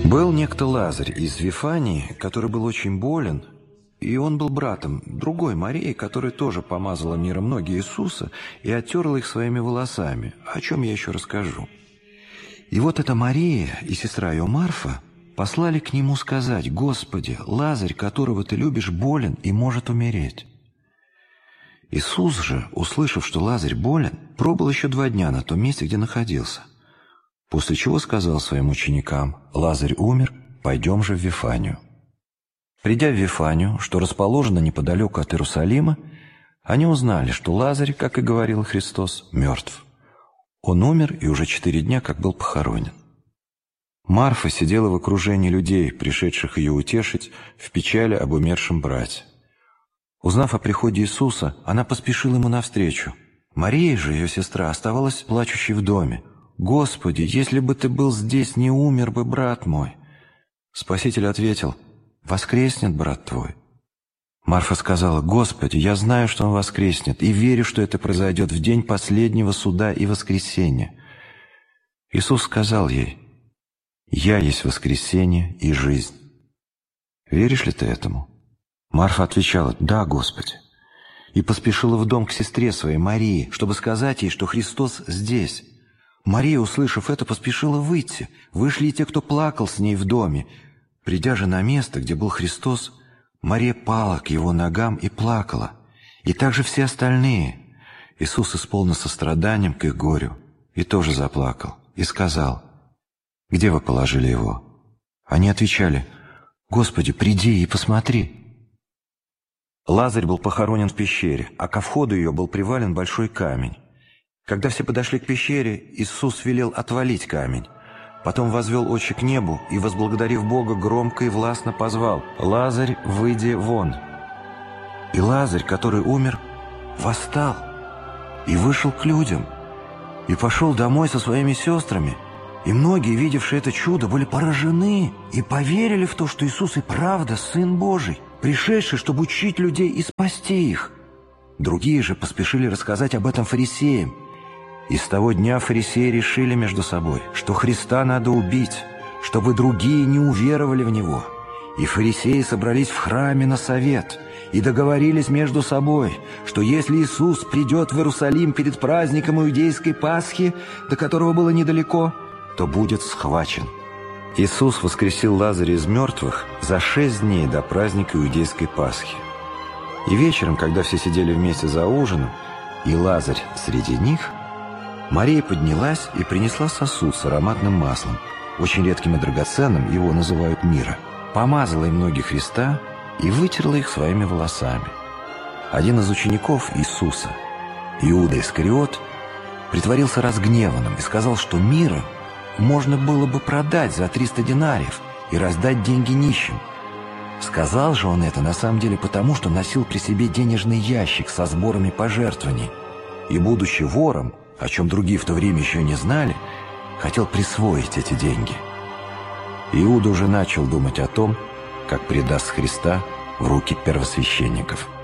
Был некто Лазарь из Вифании, который был очень болен, и он был братом другой Марии, которая тоже помазала миром ноги Иисуса и оттерла их своими волосами, о чем я еще расскажу. И вот эта Мария и сестра ее Марфа послали к нему сказать: «Господи, Лазарь, которого ты любишь, болен и может умереть». Иисус же, услышав, что Лазарь болен, пробыл еще 2 дня на том месте, где находился. После чего сказал своим ученикам: «Лазарь умер, пойдем же в Вифанию». Придя в Вифанию, что расположено неподалеку от Иерусалима, они узнали, что Лазарь, как и говорил Христос, мертв. Он умер и уже 4 дня как был похоронен. Марфа сидела в окружении людей, пришедших ее утешить, в печали об умершем брате. Узнав о приходе Иисуса, она поспешила ему навстречу. Мария же, ее сестра, оставалась плачущей в доме. «Господи, если бы ты был здесь, не умер бы брат мой». Спаситель ответил: «Воскреснет брат твой». Марфа сказала: «Господи, я знаю, что он воскреснет, и верю, что это произойдет в день последнего суда и воскресения». Иисус сказал ей: «Я есть воскресение и жизнь. Веришь ли ты этому?» Марфа отвечала: «Да, Господи», и поспешила в дом к сестре своей Марии, чтобы сказать ей, что Христос здесь. Мария, услышав это, поспешила выйти. Вышли и те, кто плакал с ней в доме. Придя же на место, где был Христос, Мария пала к его ногам и плакала, и также все остальные. Иисус исполнил состраданием к их горю и тоже заплакал, и сказал: «Где вы положили его?» Они отвечали: «Господи, приди и посмотри». Лазарь был похоронен в пещере, а ко входу ее был привален большой камень. Когда все подошли к пещере, Иисус велел отвалить камень. Потом возвел очи к небу и, возблагодарив Бога, громко и властно позвал: «Лазарь, выйди вон!» И Лазарь, который умер, восстал и вышел к людям, и пошел домой со своими сестрами. И многие, видевшие это чудо, были поражены и поверили в то, что Иисус и правда Сын Божий, пришедший, чтобы учить людей и спасти их. Другие же поспешили рассказать об этом фарисеям. И с того дня фарисеи решили между собой, что Христа надо убить, чтобы другие не уверовали в Него. И фарисеи собрались в храме на совет и договорились между собой, что если Иисус придет в Иерусалим перед праздником Иудейской Пасхи, до которого было недалеко, то будет схвачен. Иисус воскресил Лазаря из мертвых за 6 дней до праздника Иудейской Пасхи. И вечером, когда все сидели вместе за ужином, и Лазарь среди них, Мария поднялась и принесла сосуд с ароматным маслом, очень редким и драгоценным, его называют мирра, помазала им ноги Христа и вытерла их своими волосами. Один из учеников Иисуса, Иуда Искариот, притворился разгневанным и сказал, что мирру можно было бы продать за 300 динариев и раздать деньги нищим. Сказал же он это на самом деле потому, что носил при себе денежный ящик со сборами пожертвований, и, будучи вором, о чем другие в то время еще не знали, хотел присвоить эти деньги. Иуда уже начал думать о том, как предаст Христа в руки первосвященников.